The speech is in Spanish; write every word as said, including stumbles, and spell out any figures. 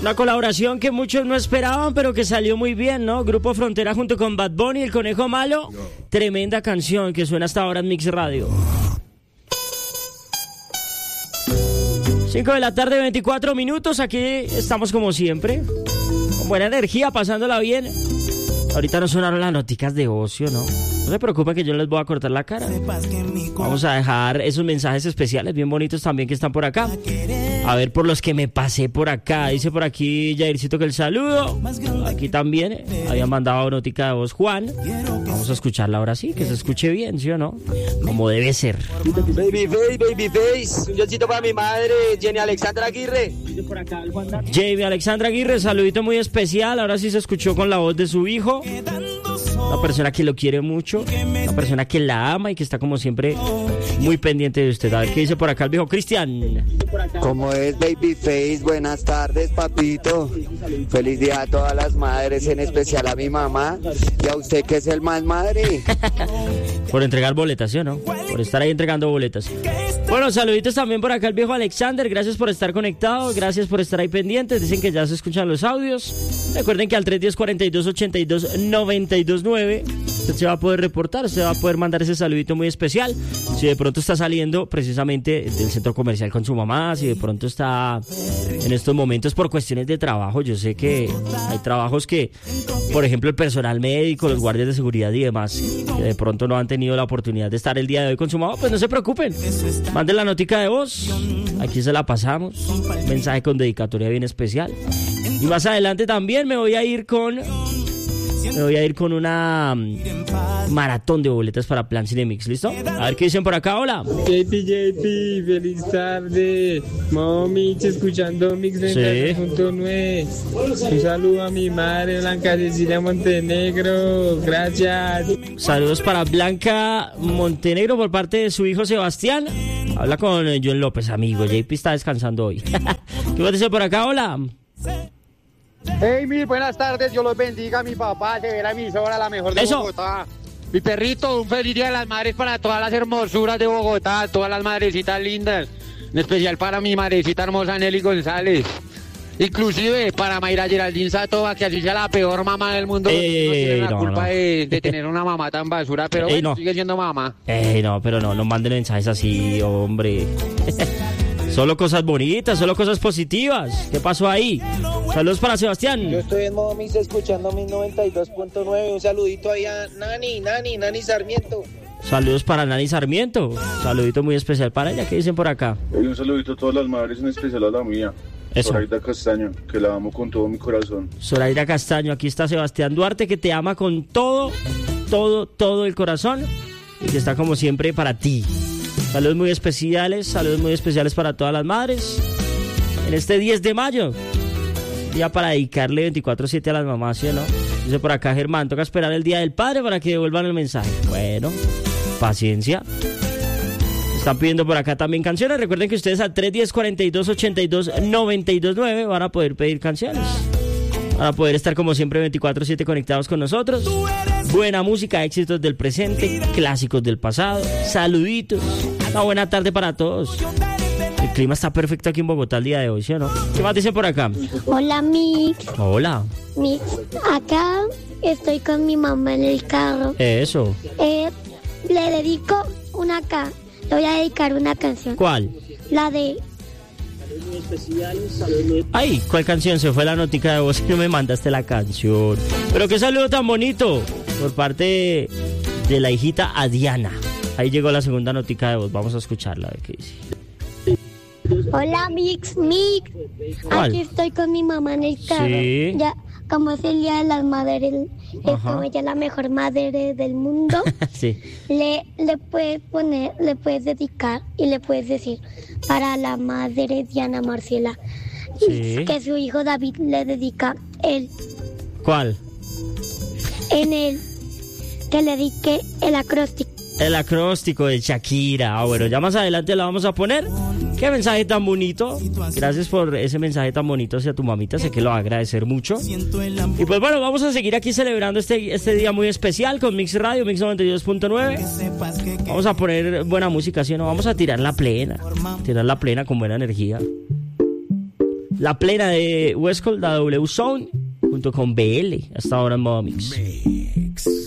Una colaboración que muchos no esperaban, pero que salió muy bien, ¿no? Grupo Frontera junto con Bad Bunny, El Conejo Malo. Tremenda canción que suena hasta ahora en Mix Radio. cinco de la tarde, veinticuatro minutos. Aquí estamos como siempre, con buena energía, pasándola bien. Ahorita nos sonaron las noticas de ocio, ¿no? No se preocupen que yo les voy a cortar la cara. Vamos a dejar esos mensajes especiales bien bonitos también que están por acá. A ver, por los que me pasé por acá. Dice por aquí Jaircito que el saludo. Aquí también eh, había mandado notica de voz Juan. Vamos a escucharla ahora sí, que se escuche bien, ¿sí o no? Como debe ser. Babyface, Babyface. Un yolcito para mi madre, Jenny Alexandra Aguirre. Jamie Alexandra Aguirre, saludito muy especial. Ahora sí se escuchó con la voz de su hijo. Una persona que lo quiere mucho, una persona que la ama y que está como siempre muy pendiente de usted. A ver qué dice por acá el viejo Cristian. ¿Cómo es, Babyface? Buenas tardes, papito. Feliz día a todas las madres, en especial a mi mamá y a usted que es el más madre. Por entregar boletas, ¿sí o no? Por estar ahí entregando boletas. Bueno, saluditos también por acá el viejo Alexander. Gracias por estar conectado, gracias por estar ahí pendientes. Dicen que ya se escuchan los audios. Recuerden que al tres uno cero, cuatro dos ocho dos, nueve dos nueve usted se va a poder reportar, usted va a poder mandar ese saludito muy especial. Si de pronto está saliendo precisamente del centro comercial con su mamá, si de pronto está en estos momentos por cuestiones de trabajo. Yo sé que hay trabajos que, por ejemplo, el personal médico, los guardias de seguridad y demás, que de pronto no han tenido la oportunidad de estar el día de hoy con su mamá, pues no se preocupen. Manden la notica de voz, aquí se la pasamos. Un mensaje con dedicatoria bien especial. Y más adelante también me voy a ir con... Me voy a ir con una maratón de boletas para Plan Cinemix, ¿listo? A ver qué dicen por acá, hola. J P, J P, feliz tarde. Momix, escuchando Mix noventa y dos punto nueve. Un saludo a mi madre, Blanca Cecilia Montenegro. Gracias. Saludos para Blanca Montenegro por parte de su hijo Sebastián. Habla con John López, amigo. J P está descansando hoy. ¿Qué va a decir por acá, hola? Hey, mil buenas tardes, Dios los bendiga, mi papá, se ve la emisora, la mejor de Eso. Bogotá. Mi perrito, un feliz día de las madres para todas las hermosuras de Bogotá, todas las madrecitas lindas, en especial para mi madrecita hermosa Nelly González. Inclusive para Mayra Geraldine Satova, que así sea la peor mamá del mundo, Ey, no tiene la no, culpa no. De, de tener una mamá tan basura, pero Ey, bueno, no. sigue siendo mamá. Ey, no, pero no, no manden mensajes así, hombre. Solo cosas bonitas, solo cosas positivas. ¿Qué pasó ahí? Saludos para Sebastián. Yo estoy en modo Mix escuchando Mix noventa y dos punto nueve. Un saludito ahí a Nani, Nani, Nani Sarmiento. Saludos para Nani Sarmiento. Saludito muy especial para ella. ¿Qué dicen por acá? Y un saludito a todas las madres, en especial a la mía. Eso. Zoraida Castaño, que la amo con todo mi corazón. Zoraida Castaño, aquí está Sebastián Duarte, que te ama con todo, todo, todo el corazón. Y que está como siempre para ti. Saludos muy especiales, saludos muy especiales para todas las madres. En este diez de mayo, día para dedicarle veinticuatro siete a las mamás, ¿sí o no? Dice por acá Germán, toca esperar el día del padre para que devuelvan el mensaje. Bueno, paciencia. Están pidiendo por acá también canciones. Recuerden que ustedes al tres uno cero, cuatro dos ocho dos, nueve dos nueve van a poder pedir canciones. Van a poder estar como siempre veinticuatro siete conectados con nosotros. Buena música, éxitos del presente, clásicos del pasado, saluditos. Una buena tarde para todos. El clima está perfecto aquí en Bogotá el día de hoy, ¿sí o no? ¿Qué más dicen por acá? Hola, Mix. Hola. Mix, acá estoy con mi mamá en el carro. Eso. Eh, le dedico una ca... Le voy a dedicar una canción. ¿Cuál? La de... Ay, ¿cuál canción? Se fue la notica de voz que no me mandaste la canción. Pero qué saludo tan bonito por parte de la hijita a Diana. Ahí llegó la segunda notica de voz. Vamos a escucharla, a ver qué dice. Hola, Mix, Mix. ¿Cuál? Aquí estoy con mi mamá en el carro. Sí. Ya, como es el día de las madres, es Ajá. como ella la mejor madre del mundo. Sí. Le, le puedes poner, le puedes dedicar y le puedes decir para la madre Diana Marcela, Sí. que su hijo David le dedica él. ¿Cuál? En él, que le dedique el acróstico. El acróstico de Shakira. Ah, bueno, ya más adelante la vamos a poner. Qué mensaje tan bonito. Gracias por ese mensaje tan bonito hacia tu mamita. Sé que lo va a agradecer mucho. Y pues bueno, vamos a seguir aquí celebrando este, este día muy especial con Mix Radio, Mix noventa y dos punto nueve. Vamos a poner buena música, ¿sí o no? Vamos a tirar la plena. Tirar la plena con buena energía. la plena de Westcol, la W Zone, junto con B L, hasta ahora en Modo Mix.